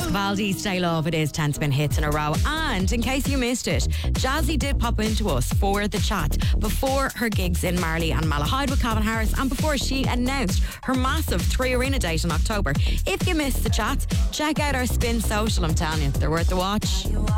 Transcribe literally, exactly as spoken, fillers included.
Valdi, Stay Love, it is ten spin hits in a row. And in case you missed it, Jazzy did pop into us for the chat before her gigs in Marley and Malahide with Calvin Harris, and before she announced her massive three arena date in October. If you missed the chat, check out our Spin social. I'm telling you, they're worth the watch.